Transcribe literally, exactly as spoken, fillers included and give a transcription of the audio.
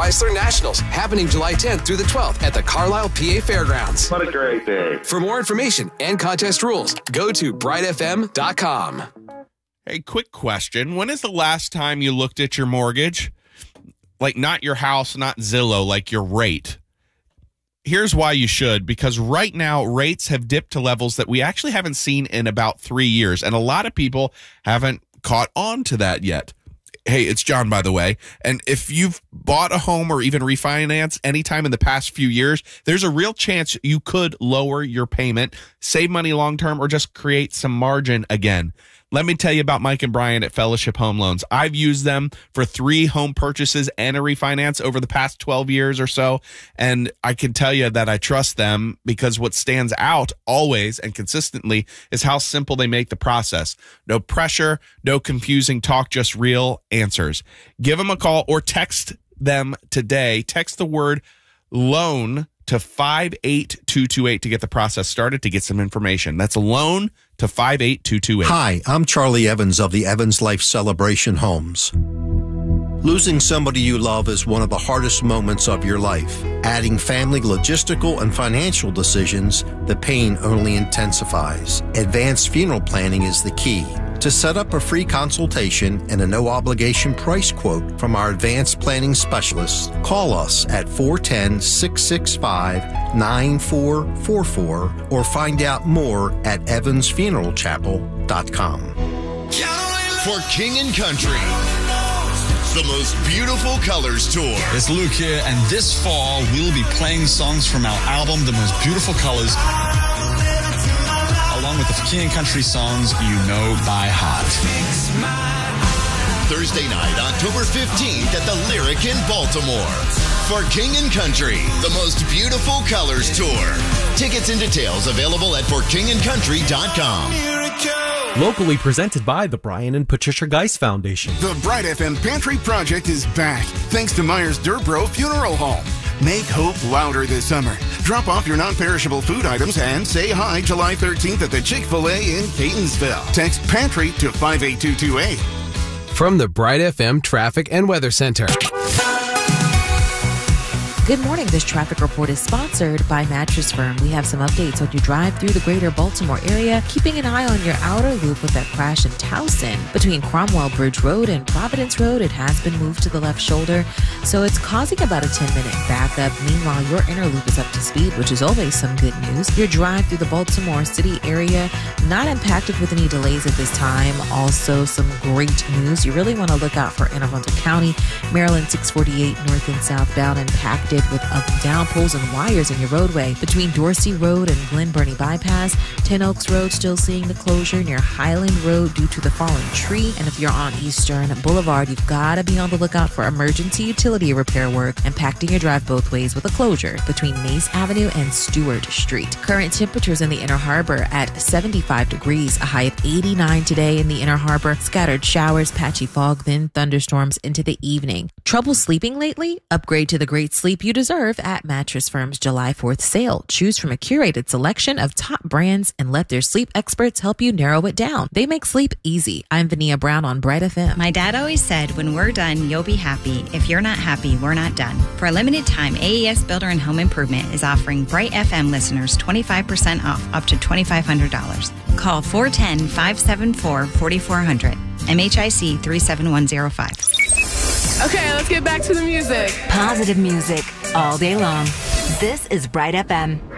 Chrysler Nationals, happening July tenth through the twelfth at the Carlisle, P A Fairgrounds. What a great day. For more information and contest rules, go to bright f m dot com. Hey, quick question. When is the last time you looked at your mortgage? Like, not your house, not Zillow, like your rate. Here's why you should, because right now rates have dipped to levels that we actually haven't seen in about three years, and a lot of people haven't caught on to that yet. Hey, it's John, by the way, and if you've bought a home or even refinance anytime in the past few years, there's a real chance you could lower your payment, save money long-term, or just create some margin again. Let me tell you about Mike and Brian at Fellowship Home Loans. I've used them for three home purchases and a refinance over the past twelve years or so, and I can tell you that I trust them because what stands out always and consistently is how simple they make the process. No pressure, no confusing talk, just real answers. Give them a call or text them today. Text the word loan to five eight two two eight to get the process started, to get some information. That's loan to five eight two two eight. Hi, I'm Charlie Evans of the Evans Life Celebration Homes. Losing somebody you love is one of the hardest moments of your life. Adding family logistical and financial decisions, the pain only intensifies. Advanced funeral planning is the key. To set up a free consultation and a no-obligation price quote from our advanced planning specialist, call us at four one zero, six six five, nine four four four or find out more at evans funeral chapel dot com. For King and Country, the most beautiful colors tour. It's Luke here, and this fall we'll be playing songs from our album, The Most Beautiful Colors, along with the King and Country songs you know by heart. Thursday night, October fifteenth at the Lyric in Baltimore. For King and Country, the most beautiful colors tour. Tickets and details available at for king and country dot com. Locally presented by the Brian and Patricia Geis Foundation. The Bright F M Pantry Project is back, thanks to Myers Durbro Funeral Home. Make hope louder this summer. Drop off your non-perishable food items and say hi July thirteenth at the Chick-fil-A in Catonsville. Text Pantry to five eight two two eight. From the Bright F M Traffic and Weather Center. Good morning. This traffic report is sponsored by Mattress Firm. We have some updates on your drive through the greater Baltimore area, keeping an eye on your outer loop with that crash in Towson. Between Cromwell Bridge Road and Providence Road, it has been moved to the left shoulder, so it's causing about a ten-minute backup. Meanwhile, your inner loop is up to speed, which is always some good news. Your drive through the Baltimore City area, not impacted with any delays at this time. Also, some great news. You really want to look out for Anne Arundel County, Maryland six forty-eight north and southbound, impacted with up and down poles and wires in your roadway. Between Dorsey Road and Glen Burnie Bypass, Ten Oaks Road still seeing the closure near Highland Road due to the fallen tree. And if you're on Eastern Boulevard, you've got to be on the lookout for emergency utility repair work impacting your drive both ways with a closure between Mace Avenue and Stewart Street. Current temperatures in the Inner Harbor at seventy-five degrees, a high of eighty-nine today in the Inner Harbor. Scattered showers, patchy fog, then thunderstorms into the evening. Trouble sleeping lately? Upgrade to the great sleep you deserve at Mattress Firm's July fourth sale. Choose from a curated selection of top brands and let their sleep experts help you narrow it down. They make sleep easy. I'm Vania Brown on Bright F M. My dad always said, when we're done, you'll be happy. If you're not happy, we're not done. For a limited time, A E S Builder and Home Improvement is offering Bright F M listeners twenty-five percent off up to twenty-five hundred dollars. Call four one zero, five seven four, four four zero zero. M H I C three seven one zero five. Okay, let's get back to the music. Positive music all day long. This is Bright F M.